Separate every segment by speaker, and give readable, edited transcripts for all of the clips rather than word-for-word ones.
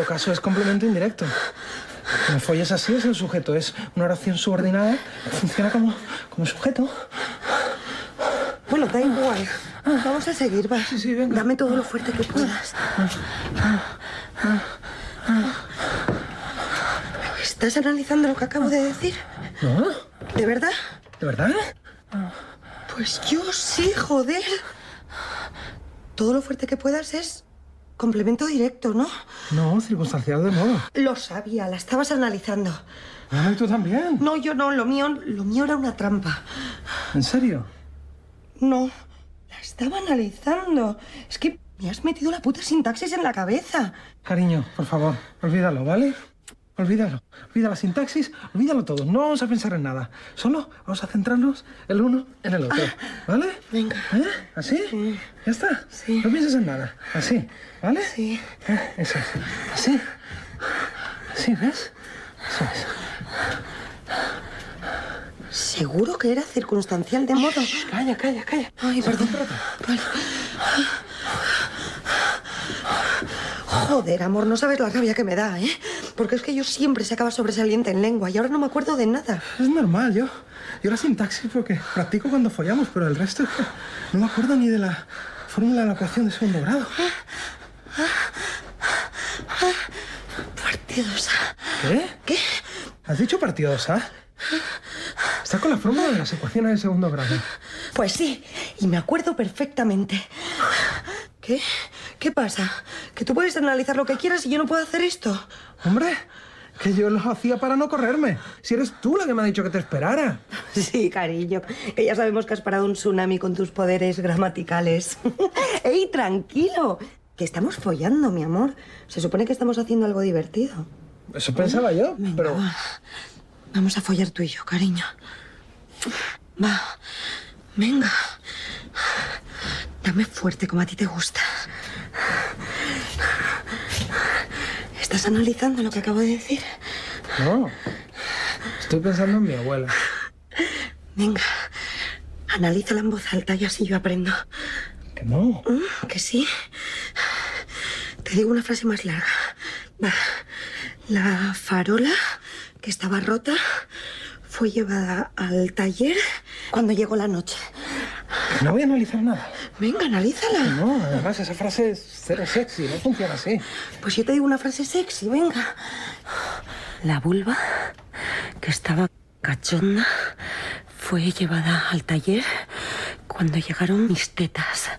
Speaker 1: caso es complemento indirecto. Que me folles así es el sujeto. Es una oración subordinada que funciona como sujeto.
Speaker 2: Bueno, da igual. Vamos a seguir, va.
Speaker 1: Sí, venga.
Speaker 2: Dame todo lo fuerte que puedas. ¿Estás analizando lo que acabo de decir?
Speaker 1: ¿No?
Speaker 2: ¿De verdad?
Speaker 1: ¿De verdad?
Speaker 2: Pues yo sí, joder. Todo lo fuerte que puedas es complemento directo, ¿no?
Speaker 1: No, circunstancial de modo.
Speaker 2: Lo sabía, la estabas analizando.
Speaker 1: Ah, ¿y tú también?
Speaker 2: No, yo no, lo mío era una trampa.
Speaker 1: ¿En serio?
Speaker 2: No, la estaba analizando. Es que me has metido la puta sintaxis en la cabeza.
Speaker 1: Cariño, por favor, olvídalo, ¿vale? Olvídalo. Olvida la sintaxis, olvídalo todo. No vamos a pensar en nada. Solo vamos a centrarnos el uno en el otro. ¿Vale?
Speaker 2: Venga.
Speaker 1: ¿Así?
Speaker 2: Sí.
Speaker 1: ¿Ya está?
Speaker 2: Sí.
Speaker 1: No pienses en nada. Así, ¿vale?
Speaker 2: Sí.
Speaker 1: Eso es. Así. Así, ¿ves? Eso es.
Speaker 2: ¿Seguro que era circunstancial de modo?
Speaker 1: Calla.
Speaker 2: Ay, perdón. Vale. Joder, amor, no sabes la rabia que me da, ¿eh? Porque es que yo siempre sacaba sobresaliente en lengua y ahora no me acuerdo de nada.
Speaker 1: Es normal, yo la sintaxis porque practico cuando follamos, pero el resto es que no me acuerdo ni de la fórmula de la ecuación de segundo grado.
Speaker 2: Partidosa.
Speaker 1: ¿Qué?
Speaker 2: ¿Qué?
Speaker 1: ¿Has dicho partidosa? Está con la fórmula de las ecuaciones de segundo grado.
Speaker 2: Pues sí, y me acuerdo perfectamente. ¿Qué? ¿Qué pasa? ¿Que tú puedes analizar lo que quieras y yo no puedo hacer esto?
Speaker 1: Hombre, que yo lo hacía para no correrme. Si eres tú la que me ha dicho que te esperara.
Speaker 2: Sí, cariño, que ya sabemos que has parado un tsunami con tus poderes gramaticales. ¡Ey, tranquilo! Que estamos follando, mi amor. Se supone que estamos haciendo algo divertido.
Speaker 1: Eso pensaba yo,
Speaker 2: Venga,
Speaker 1: pero...
Speaker 2: va. Vamos a follar tú y yo, cariño. Va, venga. Dame fuerte, como a ti te gusta. ¿Estás analizando lo que acabo de decir?
Speaker 1: No, estoy pensando en mi abuela.
Speaker 2: Venga, analízala en voz alta y así yo aprendo.
Speaker 1: Que no.
Speaker 2: ¿Que sí? Te digo una frase más larga. Va. La farola, que estaba rota, fue llevada al taller cuando llegó la noche.
Speaker 1: No voy a analizar nada.
Speaker 2: Venga, analízala.
Speaker 1: No, además esa frase es cero sexy, no funciona así.
Speaker 2: Pues yo te digo una frase sexy, venga. La vulva, que estaba cachonda, fue llevada al taller cuando llegaron mis tetas.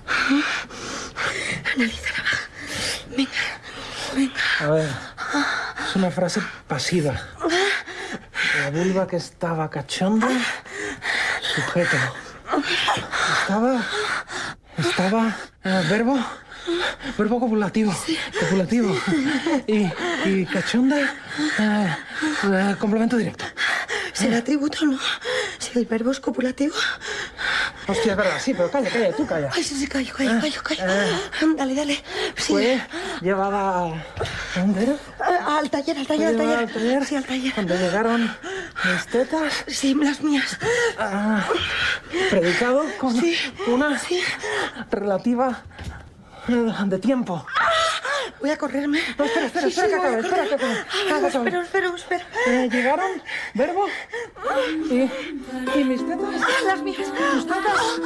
Speaker 2: Analízala, va. Venga.
Speaker 1: A ver, es una frase pasiva. La vulva que estaba cachonda, sujeto. Estaba verbo copulativo. Copulativo. Y cachonda, complemento directo.
Speaker 2: ¿Será atributo o no? Si el verbo es copulativo.
Speaker 1: Hostia, es verdad, sí, pero calla, tú calla.
Speaker 2: Ay, sí, callo. Dale. Sí.
Speaker 1: Fue llevada a... ¿Dónde era?
Speaker 2: Al taller.
Speaker 1: Llevada al taller.
Speaker 2: Sí, al taller.
Speaker 1: Cuando llegaron mis tetas.
Speaker 2: Sí, las mías.
Speaker 1: Predicado con
Speaker 2: Sí.
Speaker 1: una relativa de tiempo.
Speaker 2: Voy a correrme.
Speaker 1: No, espera, que acabe, espera que acabe.
Speaker 2: Espera.
Speaker 1: Llegaron, verbo, y mis tetas.
Speaker 2: Las mías.
Speaker 1: Tus tetas.